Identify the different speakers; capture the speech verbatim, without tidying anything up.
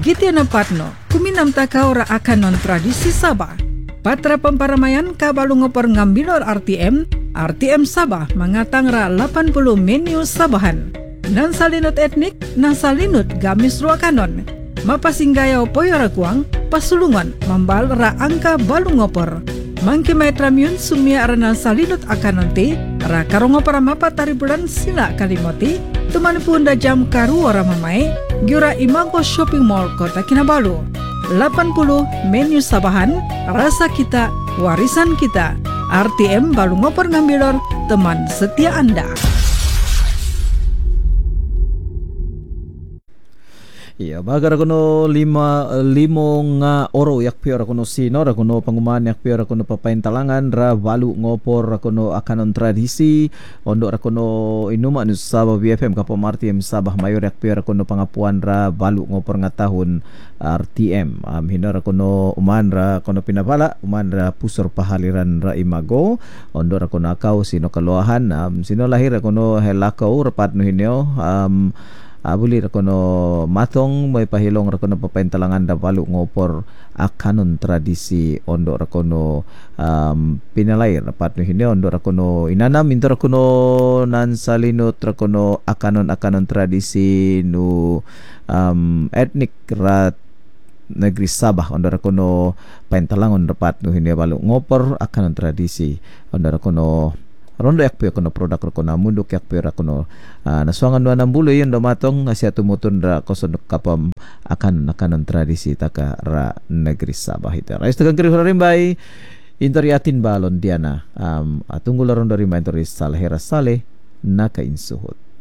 Speaker 1: Giti napatno, kuminam taka ora akan non tradisi Sabah. Patra pemparamayan kabalu ngopor ngambilor R T M, R T M Sabah mengatang ra delapan puluh menu Sabahan. Nan salinut etnik, nan salinut gamis ruakanon. Mapasinggayaw poyora kuang, pasulungan, mambal ra angka balu ngopor. Mangki maetramiun sumia arana salinut akanonti, ra karongopara mapatari bulan sila kalimoti, tuman punda jam karu ora mamai, giura Imago Shopping Mall Kota Kinabalu. delapan puluh menu Sabahan, rasa kita, warisan kita. R T M balu ngopor ngambilor, teman setia Anda.
Speaker 2: Iya, bagar kuno lima limo nga oro yak pior kuno sino ra kuno panguman yak pior kuno papain talangan ra balu ngopor kuno akanon tradisi ondo ra kuno inuma nu Sabah B F M kapo Marti M Sabah mayor yak pior kuno pangapuan ra balu ngopor nga tahun R T M am um, hinara kuno uman ra kuno pinabala uman ra pusor pahaliran ra Imago ondo ra kuno akaw sino kaluahan um, sino lahir ra kuno helakaw rapat nu hinyo um, abuli rakono matong may pahilong rakono papaintalangan da balu ngopor akanon tradisi ondo rakono um, pinalay rapat no hindi ondo rakono inanam into rakono nan salinot rakono akanon akanon tradisi nu um, etnik rat negeri Sabah ondo rakono paintalangon rapat no hindi balu ngopor akanon tradisi ondo rakono rondo yak pio kono produk kono munduk yak pio kono uh, nasuangan dua enam bulan yon domatong asia tumutun ra koson kapam akan akanon tradisi taka ra negeri Sabah itu. Rais tegang kiri rimbai interiatin balon diana um, atunggul rondo rimbai intori saleh saleh naka insuhut.